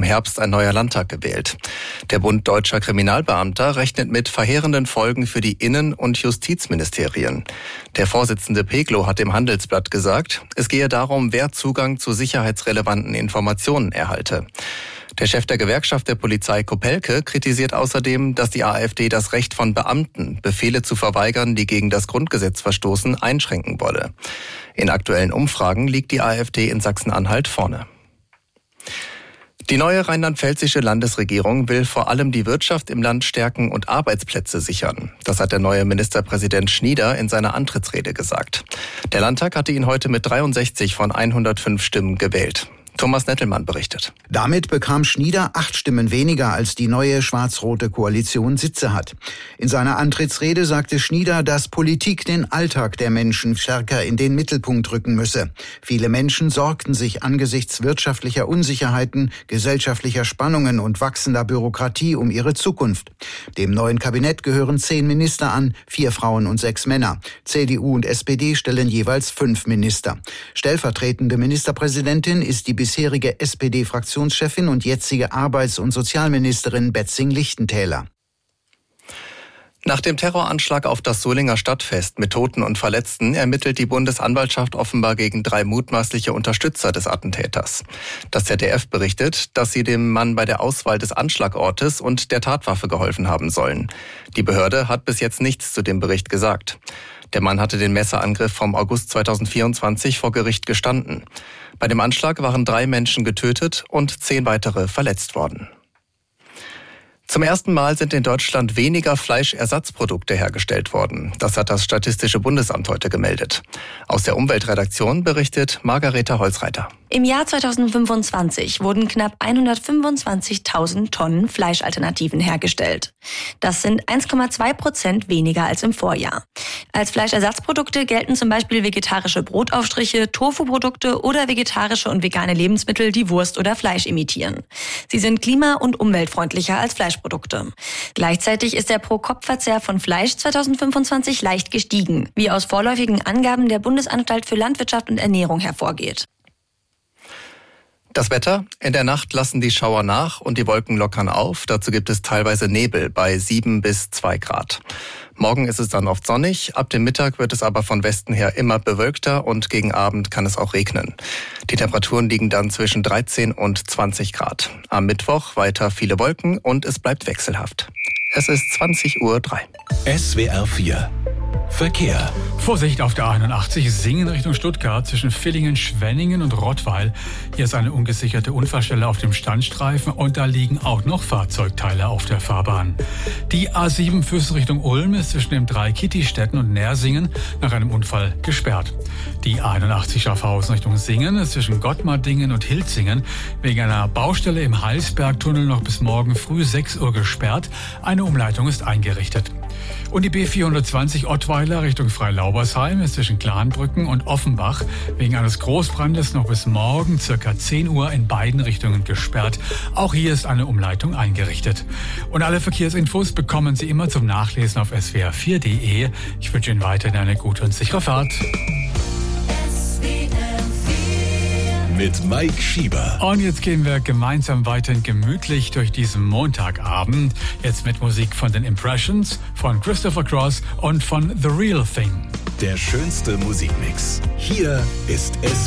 Herbst ein neuer Landtag gewählt. Der Bund Deutscher Kriminalbeamter rechnet mit verheerenden Folgen für die Innen- und Justizministerien. Der Vorsitzende Peglow hat dem Handelsblatt gesagt, es gehe darum, wer Zugang zu sicherheitsrelevanten Informationen erhalte. Der Chef der Gewerkschaft der Polizei Kopelke kritisiert außerdem, dass die AfD das Recht von Beamten, Befehle zu verweigern, die gegen das Grundgesetz verstoßen, einschränken wolle. In aktuellen Umfragen liegt die AfD in Sachsen-Anhalt vorne. Die neue rheinland-pfälzische Landesregierung will vor allem die Wirtschaft im Land stärken und Arbeitsplätze sichern. Das hat der neue Ministerpräsident Schnieder in seiner Antrittsrede gesagt. Der Landtag hatte ihn heute mit 63 von 105 Stimmen gewählt. Thomas Nettelmann berichtet. Damit bekam Schnieder 8 Stimmen weniger, als die neue schwarz-rote Koalition Sitze hat. In seiner Antrittsrede sagte Schnieder, dass Politik den Alltag der Menschen stärker in den Mittelpunkt rücken müsse. Viele Menschen sorgten sich angesichts wirtschaftlicher Unsicherheiten, gesellschaftlicher Spannungen und wachsender Bürokratie um ihre Zukunft. Dem neuen Kabinett gehören 10 Minister an, 4 Frauen und 6 Männer. CDU und SPD stellen jeweils 5 Minister. Stellvertretende Ministerpräsidentin ist die bisherige SPD-Fraktionschefin und jetzige Arbeits- und Sozialministerin Betzing-Lichtentäler. Nach dem Terroranschlag auf das Solinger Stadtfest mit Toten und Verletzten ermittelt die Bundesanwaltschaft offenbar gegen 3 mutmaßliche Unterstützer des Attentäters. Das ZDF berichtet, dass sie dem Mann bei der Auswahl des Anschlagortes und der Tatwaffe geholfen haben sollen. Die Behörde hat bis jetzt nichts zu dem Bericht gesagt. Der Mann hatte den Messerangriff vom August 2024 vor Gericht gestanden. Bei dem Anschlag waren 3 Menschen getötet und 10 weitere verletzt worden. Zum ersten Mal sind in Deutschland weniger Fleischersatzprodukte hergestellt worden. Das hat das Statistische Bundesamt heute gemeldet. Aus der Umweltredaktion berichtet Margareta Holzreiter. Im Jahr 2025 wurden knapp 125.000 Tonnen Fleischalternativen hergestellt. Das sind 1,2% weniger als im Vorjahr. Als Fleischersatzprodukte gelten zum Beispiel vegetarische Brotaufstriche, Tofu-Produkte oder vegetarische und vegane Lebensmittel, die Wurst oder Fleisch imitieren. Sie sind klima- und umweltfreundlicher als Fleischprodukte. Gleichzeitig ist der Pro-Kopf-Verzehr von Fleisch 2025 leicht gestiegen, wie aus vorläufigen Angaben der Bundesanstalt für Landwirtschaft und Ernährung hervorgeht. Das Wetter: In der Nacht lassen die Schauer nach und die Wolken lockern auf. Dazu gibt es teilweise Nebel bei 7 bis 2 Grad. Morgen ist es dann oft sonnig. Ab dem Mittag wird es aber von Westen her immer bewölkter und gegen Abend kann es auch regnen. Die Temperaturen liegen dann zwischen 13 und 20 Grad. Am Mittwoch weiter viele Wolken und es bleibt wechselhaft. Es ist 20:03 Uhr. SWR 4 Verkehr. Vorsicht auf der 81 Singen Richtung Stuttgart zwischen Villingen, Schwenningen und Rottweil. Hier ist eine ungesicherte Unfallstelle auf dem Standstreifen und da liegen auch noch Fahrzeugteile auf der Fahrbahn. Die A7 Füssen Richtung Ulm ist zwischen den 3 Kittistädten und Nersingen nach einem Unfall gesperrt. Die A81 Schaffhausen Richtung Singen ist zwischen Gottmardingen und Hilzingen wegen einer Baustelle im Heilsbergtunnel noch bis morgen früh 6 Uhr gesperrt. Eine Umleitung ist eingerichtet. Und die B420 Ottweiler Richtung Freilaubersheim ist zwischen Glanbrücken und Offenbach wegen eines Großbrandes noch bis morgen ca. 10 Uhr in beiden Richtungen gesperrt. Auch hier ist eine Umleitung eingerichtet. Und alle Verkehrsinfos bekommen Sie immer zum Nachlesen auf swr4.de. Ich wünsche Ihnen weiterhin eine gute und sichere Fahrt. Mit Mike Schieber. Und jetzt gehen wir gemeinsam weiterhin gemütlich durch diesen Montagabend. Jetzt mit Musik von den Impressions, von Christopher Cross und von The Real Thing. Der schönste Musikmix. Hier ist